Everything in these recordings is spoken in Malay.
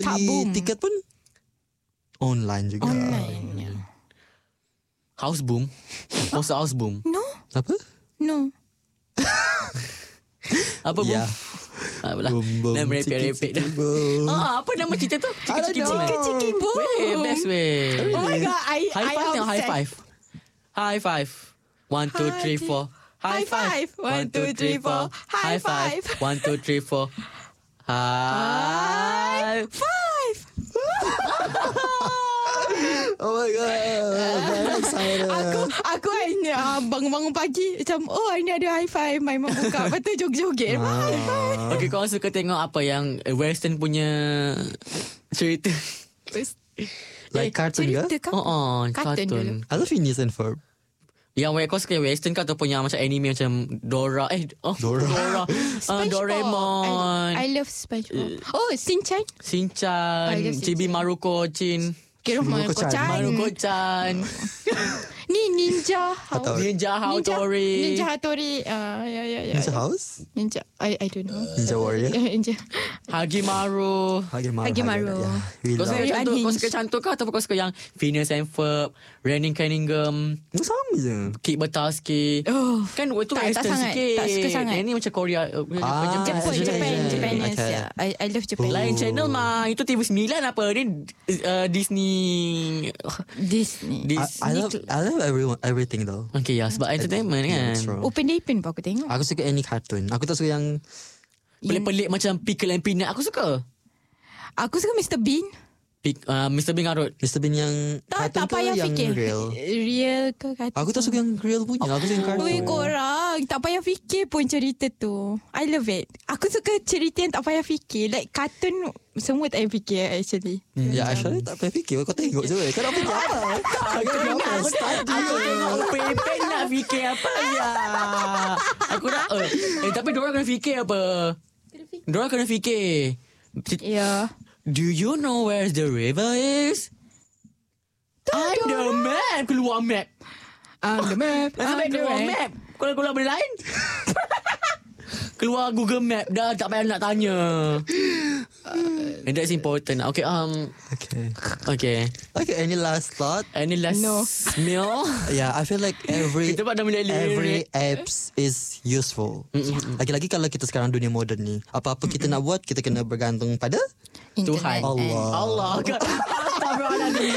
beli tiket pun online juga. Online. House boom. Poster house boom. No. Apa? No. Apa boom? Ya. Apalah. Boom, Dah merepek-repek dah. Apa nama cerita tu? Ciki-ciki boom. Ciki boom. Weh, best way. Oh my god, I High five tengok high obsessed. five. High five. 1, 2, 3, 4. High five. 1, 2, 3, 4. High five. 1, 2, 3, 4. High five. Oh my god. Very excited. Aku bangun-bangun pagi macam ini ada high five. My mum buka. Lepas tu joget-joget. High five. Okay, kau suka tengok apa yang western punya cerita? Like cartoon ke? Cerita kau? Kartun dulu. Kartun. I love Phineas and Ferb. Yang kau suka western ke ataupun yang macam anime macam Dora? Dora. Doraemon. I love SpongeBob. Oh, Shin-chan. Shinchan. I love Chibi Shinchan. Maruko-chin. Kira Maruko-chan. Maruko-chan. Ni Ninja Atau- Ninja Hattori. Ninja Hattori. Ya. Ninja House? Ninja. I don't know. Ninja Warrior? Ninja. Hagimaru. Hagimaru. Kau suka Very cantik? Kau unhinged. suka cantik ke ataupun kau suka yang Phineas and Ferb, Renin Cunningham, Sama je. Kit Butowski? Oh. Kan itu Tak western sangat. sikit. Tak suka sangat. Yang ni macam Korea. Japanese. Okay. Yeah. I love Japan. Lain channel mah. Itu TV9 apa? Ni Disney. Disney. I love everything though. Okay, ya. Sebab entertainment kan. That's true. Open Daypin pun aku tengok. Aku suka any cartoon. Aku tak suka yang Pelik-pelik macam Pickle and Peanut. Aku suka. Aku suka Mr. Bean. Mr. Bean Garut. Mr. Bean yang Tak cartoon payah ke yang fikir. real. Real ke kata. Aku tak suka yang real punya. Aku suka yang cartoon. Oi korang, tak payah fikir pun cerita tu. I love it. Aku suka cerita yang tak payah fikir. Like kartun semua tak payah fikir actually. Ya, actually tak payah fikir. Kau tengok je. Kau nak fikir apa? Aku tengok Pepen nak fikir apa ya. Aku nak tapi diorang kena fikir apa? Diorang kena fikir. Ya. Do you know where the river is? I'm the map. Keluar map. The map. Sampai keluar map. Kalau keluar benda lain. Keluar Google Map. Dah tak payah nak tanya. And that's important. Okay. Okay, any last thought? Any last meal? Yeah, I feel like every Kita pada every lirik. apps is useful. Lagi-lagi kalau kita sekarang dunia moden ni, apa-apa kita nak buat, kita kena bergantung pada Tuhan. Allah. Astagfirullahaladzim.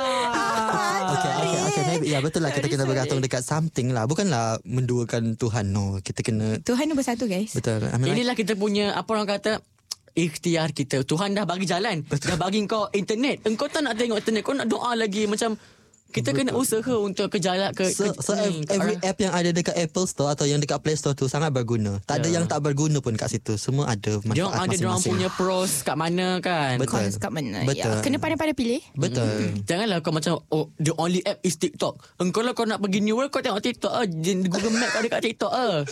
Okay, maybe ya betul lah, kita kena bergantung dekat something lah. Bukanlah menduakan Tuhan, no. Kita kena Tuhan nombor satu guys. betul. I mean, like, Inilah kita punya apa orang kata ikhtiar kita. Tuhan dah bagi jalan. Dah bagi kau internet. Engkau tak nak tengok internet. Kau nak doa lagi. Macam kita kena usaha untuk ke jalan ke every app yang ada dekat Apple Store atau yang dekat Play Store tu sangat berguna. Tak ada yang tak berguna pun kat situ. Semua ada manfaat dia ada diorang masing-masing. punya pros kat mana kan. Betul. Cons kat mana? Betul. Ya. Kena pandai-pandai pilih. Betul. Janganlah kau macam the only app is TikTok. Engkau lah kau nak pergi New World kau tengok TikTok Google Map kau dekat TikTok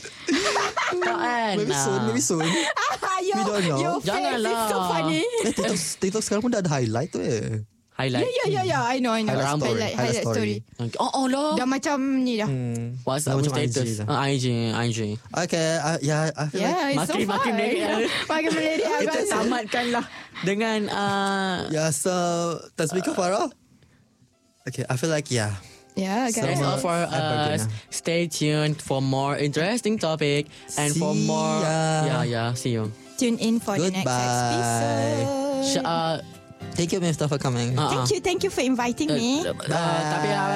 tak kan. Maybe soon. We don't know. Your face Janganlah. is so funny. TikTok sekarang pun dah ada highlight tu Highlight. Ya. I know. Highlight Highlight story. Okay. Oh lah. Dah macam ni dah. WhatsApp Dah macam status. IG IG. Okay, I feel like Yeah, it's so Makin fun. melerik. Makin melerik. Kita tamatkanlah dengan so tasbih kafarah. Okay, I feel like Yeah, guys. that's all for berguna. us. Stay tuned for more interesting topic and for See more. ya. Yeah. See you. Tune in for the next episode. Thank you, Miftah, for coming. Thank you for inviting me. Tapi